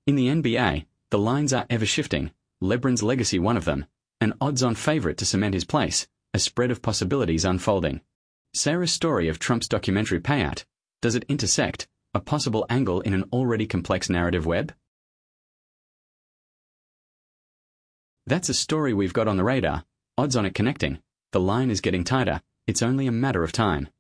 In the NBA, the lines are ever shifting, LeBron's legacy one of them, an odds-on favorite to cement his place, a spread of possibilities unfolding. Sarah's story of Trump's documentary payout, does it intersect, a possible angle in an already complex narrative web? That's a story we've got on the radar, odds on it connecting. The line is getting tighter, it's only a matter of time.